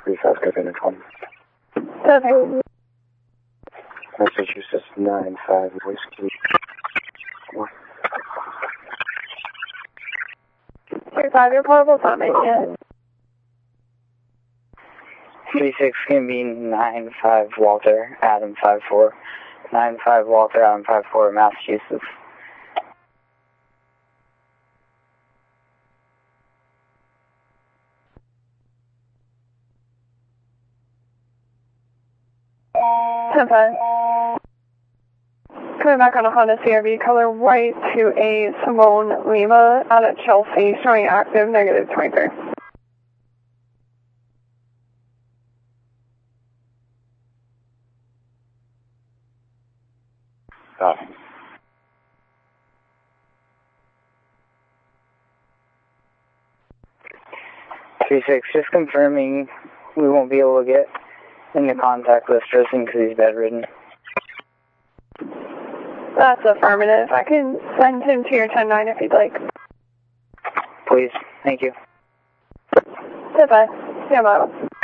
35 Governor 20. Okay. Massachusetts 95 Whiskey. 35, your portable's not making it. 36 going to be 95 Walter, Adam 54. 95 Walter, Adam 54, Massachusetts. Coming back on a Honda CRV, color white to a Simone Lima out at Chelsea, showing active -23. Copy. 36, just confirming we won't be able to get into contact with Tristan because he's bedridden. That's affirmative. I can send him to your 10-9 if you'd like. Please, thank you. Goodbye. Yeah, bye.